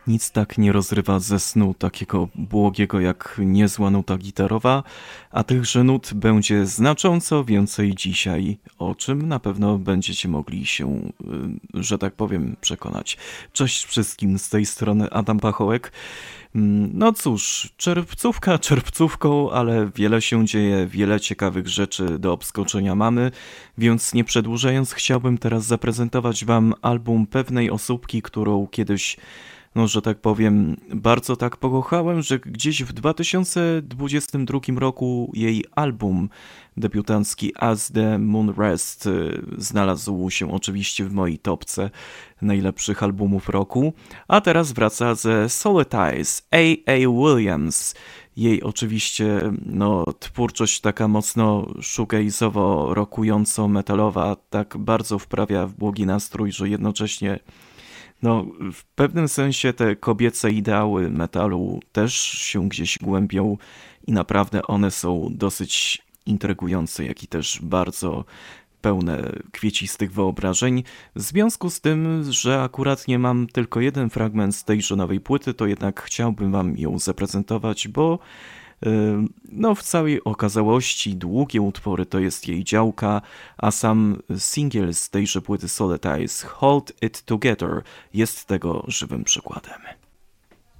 Nic tak nie rozrywa ze snu takiego błogiego jak niezła nuta gitarowa, a tychże nut będzie znacząco więcej dzisiaj, o czym na pewno będziecie mogli się, że tak powiem, przekonać. Cześć wszystkim, z tej strony Adam Pachołek. No cóż, czerwcówka czerwcówką, ale wiele się dzieje, wiele ciekawych rzeczy do obskoczenia mamy, więc nie przedłużając, chciałbym teraz zaprezentować wam album pewnej osóbki, którą kiedyś, no że tak powiem, bardzo tak pokochałem, że gdzieś w 2022 roku jej album debiutancki As the Moon Rest znalazł się oczywiście w mojej topce najlepszych albumów roku, a teraz wraca ze Solitize A.A. Williams. Jej oczywiście twórczość taka mocno shoegaze'owo-rockująco-metalowa tak bardzo wprawia w błogi nastrój, że jednocześnie w pewnym sensie te kobiece ideały metalu też się gdzieś głębią i naprawdę one są dosyć intrygujące, jak i też bardzo pełne kwiecistych wyobrażeń. W związku z tym, że akurat nie mam tylko jeden fragment z tejże nowej płyty, to jednak chciałbym wam ją zaprezentować, bo w całej okazałości długie utwory to jest jej działka, a sam singiel z tejże płyty Solitize, Hold It Together, jest tego żywym przykładem.